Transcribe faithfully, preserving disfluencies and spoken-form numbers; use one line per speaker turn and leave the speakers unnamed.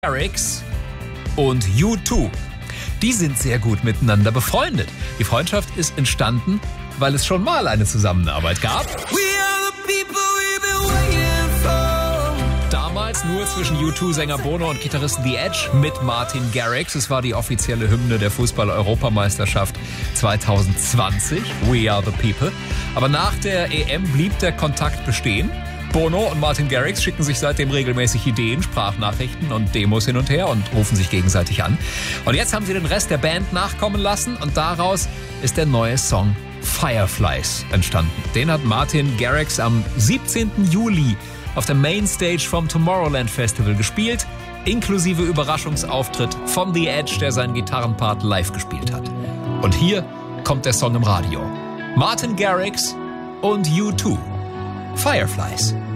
Garrix und U zwei. Die sind sehr gut miteinander befreundet. Die Freundschaft ist entstanden, weil es schon mal eine Zusammenarbeit gab. Damals nur zwischen U zwei Sänger Bono und Gitarristen The Edge mit Martin Garrix. Es war die offizielle Hymne der Fußball-Europameisterschaft zwanzig zwanzig. We are the people. Aber nach der E M blieb der Kontakt bestehen. Bono und Martin Garrix schicken sich seitdem regelmäßig Ideen, Sprachnachrichten und Demos hin und her und rufen sich gegenseitig an. Und jetzt haben sie den Rest der Band nachkommen lassen und daraus ist der neue Song Fireflies entstanden. Den hat Martin Garrix am siebzehnten Juli auf der Mainstage vom Tomorrowland Festival gespielt, inklusive Überraschungsauftritt von The Edge, der seinen Gitarrenpart live gespielt hat. Und hier kommt der Song im Radio. Martin Garrix und U zwei. Fireflies.